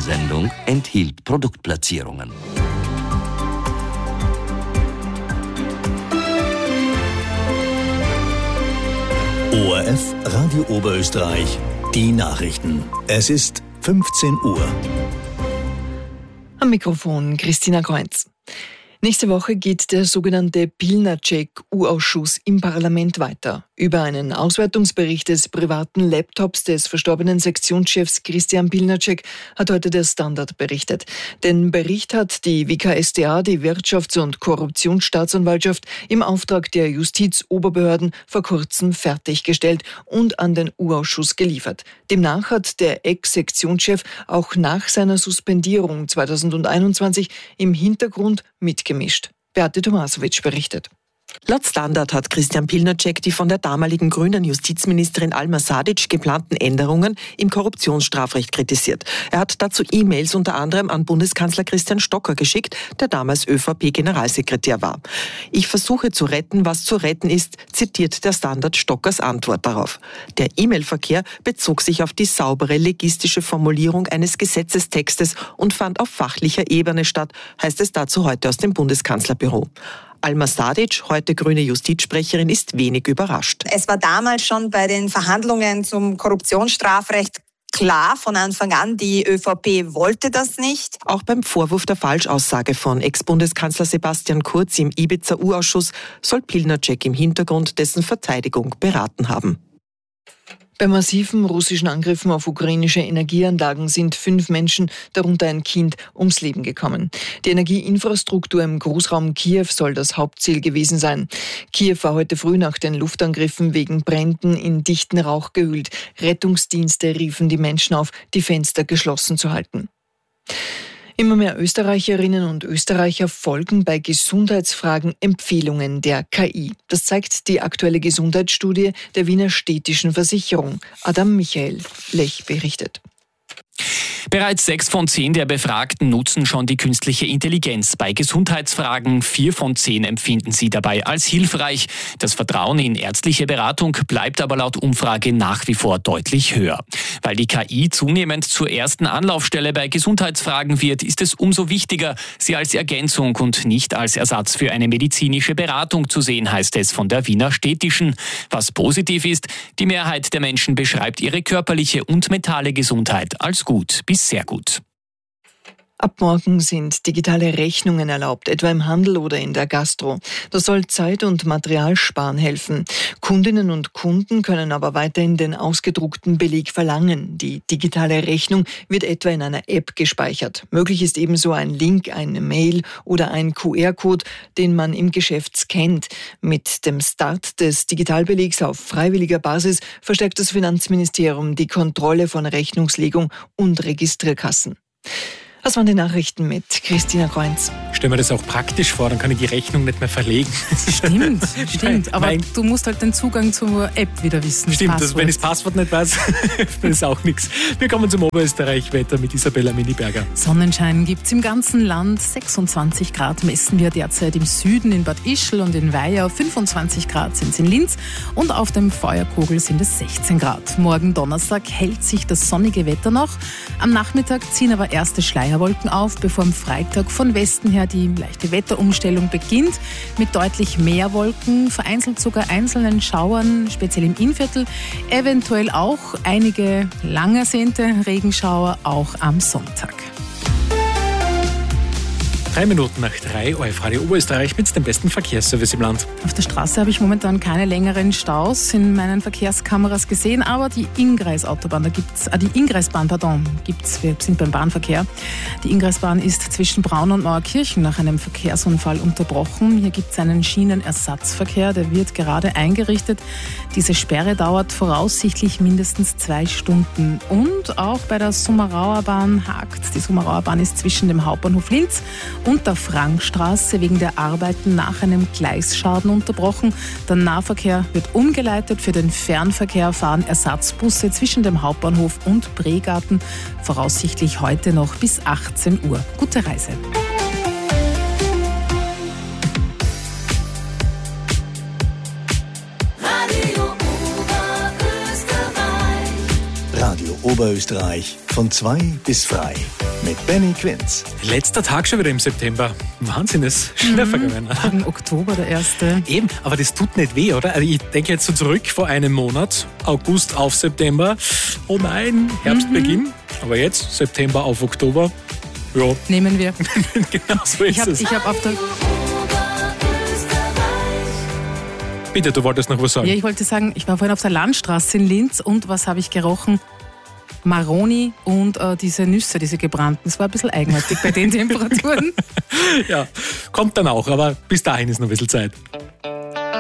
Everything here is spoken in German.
Sendung enthielt Produktplatzierungen. ORF Radio Oberösterreich, die Nachrichten. Es ist 15 Uhr. Am Mikrofon Christina Kreuz. Nächste Woche geht der sogenannte Pilnacek-U-Ausschuss im Parlament weiter. Über einen Auswertungsbericht des privaten Laptops des verstorbenen Sektionschefs Christian Pilnacek hat heute der Standard berichtet. Den Bericht hat die WKStA, die Wirtschafts- und Korruptionsstaatsanwaltschaft, im Auftrag der Justizoberbehörden vor kurzem fertiggestellt und an den U-Ausschuss geliefert. Demnach hat der Ex-Sektionschef auch nach seiner Suspendierung 2021 im Hintergrund mitgemischt. Beate Tomasowitsch berichtet. Laut Standard hat Christian Pilnacek die von der damaligen grünen Justizministerin Alma Sadic geplanten Änderungen im Korruptionsstrafrecht kritisiert. Er hat dazu E-Mails unter anderem an Bundeskanzler Christian Stocker geschickt, der damals ÖVP-Generalsekretär war. Ich versuche zu retten, was zu retten ist, zitiert der Standard Stockers Antwort darauf. Der E-Mail-Verkehr bezog sich auf die saubere legistische Formulierung eines Gesetzestextes und fand auf fachlicher Ebene statt, heißt es dazu heute aus dem Bundeskanzlerbüro. Alma Sadic, heute grüne Justizsprecherin, ist wenig überrascht. Es war damals schon bei den Verhandlungen zum Korruptionsstrafrecht klar von Anfang an, die ÖVP wollte das nicht. Auch beim Vorwurf der Falschaussage von Ex-Bundeskanzler Sebastian Kurz im Ibiza-U-Ausschuss soll Pilnacek im Hintergrund dessen Verteidigung beraten haben. Bei massiven russischen Angriffen auf ukrainische Energieanlagen sind 5 Menschen, darunter ein Kind, ums Leben gekommen. Die Energieinfrastruktur im Großraum Kiew soll das Hauptziel gewesen sein. Kiew war heute früh nach den Luftangriffen wegen Bränden in dichten Rauch gehüllt. Rettungsdienste riefen die Menschen auf, die Fenster geschlossen zu halten. Immer mehr Österreicherinnen und Österreicher folgen bei Gesundheitsfragen Empfehlungen der KI. Das zeigt die aktuelle Gesundheitsstudie der Wiener Städtischen Versicherung. Adam Michael Lech berichtet. Bereits 6 von 10 der Befragten nutzen schon die künstliche Intelligenz bei Gesundheitsfragen. 4 von 10 empfinden sie dabei als hilfreich. Das Vertrauen in ärztliche Beratung bleibt aber laut Umfrage nach wie vor deutlich höher. Weil die KI zunehmend zur ersten Anlaufstelle bei Gesundheitsfragen wird, ist es umso wichtiger, sie als Ergänzung und nicht als Ersatz für eine medizinische Beratung zu sehen, heißt es von der Wiener Städtischen. Was positiv ist, die Mehrheit der Menschen beschreibt ihre körperliche und mentale Gesundheit als gut bis sehr gut. Ab morgen sind digitale Rechnungen erlaubt, etwa im Handel oder in der Gastro. Das soll Zeit- und Materialsparen helfen. Kundinnen und Kunden können aber weiterhin den ausgedruckten Beleg verlangen. Die digitale Rechnung wird etwa in einer App gespeichert. Möglich ist ebenso ein Link, eine Mail oder ein QR-Code, den man im Geschäft scannt. Mit dem Start des Digitalbelegs auf freiwilliger Basis verstärkt das Finanzministerium die Kontrolle von Rechnungslegung und Registrierkassen. Das waren die Nachrichten mit Christina Kreuz. Ich stelle mir das auch praktisch vor, dann kann ich die Rechnung nicht mehr verlegen. Stimmt. Aber du musst halt den Zugang zur App wieder wissen. Stimmt, also wenn ich das Passwort nicht weiß, hilft mir das auch nichts. Wir kommen zum Oberösterreich-Wetter mit Isabella Miniberger. Sonnenschein gibt es im ganzen Land. 26 Grad messen wir derzeit im Süden in Bad Ischl und in Weiher. 25 Grad sind es in Linz und auf dem Feuerkogel sind es 16 Grad. Morgen Donnerstag hält sich das sonnige Wetter noch. Am Nachmittag ziehen aber erste Schleierwolken auf, bevor am Freitag von Westen her die leichte Wetterumstellung beginnt. Mit deutlich mehr Wolken, vereinzelt sogar einzelnen Schauern, speziell im Innviertel. Eventuell auch einige lang ersehnte Regenschauer auch am Sonntag. 3 Minuten nach 3, ORF Radio Oberösterreich mit dem besten Verkehrsservice im Land. Auf der Straße habe ich momentan keine längeren Staus in meinen Verkehrskameras gesehen, aber die Ingreisbahn gibt's. Wir sind beim Bahnverkehr. Die Ingreisbahn ist zwischen Braun und Mauerkirchen nach einem Verkehrsunfall unterbrochen. Hier gibt es einen Schienenersatzverkehr, der wird gerade eingerichtet. Diese Sperre dauert voraussichtlich mindestens 2 Stunden. Und auch bei der Sommerauer Bahn hakt. Die Sommerauer Bahn ist zwischen dem Hauptbahnhof Linz und der Frankstraße wegen der Arbeiten nach einem Gleisschaden unterbrochen. Der Nahverkehr wird umgeleitet. Für den Fernverkehr fahren Ersatzbusse zwischen dem Hauptbahnhof und Bregarten, voraussichtlich heute noch bis 18 Uhr. Gute Reise. Radio Oberösterreich von 2 bis frei mit Benny Quinz. Letzter Tag schon wieder im September. Wahnsinn, ist schnell vergangen. Im Oktober der erste. Eben, aber das tut nicht weh, oder? Also ich denke jetzt so zurück vor einem Monat, August auf September. Oh nein, Herbstbeginn. Aber jetzt, September auf Oktober. Ja. Nehmen wir. Genau so ist es. Ich habe auf der... Bitte, du wolltest noch was sagen. Ja, ich wollte sagen, ich war vorhin auf der Landstraße in Linz und was habe ich gerochen? Maroni und diese Nüsse, diese gebrannten. Das war ein bisschen eigenartig bei den Temperaturen. Ja, kommt dann auch, aber bis dahin ist noch ein bisschen Zeit.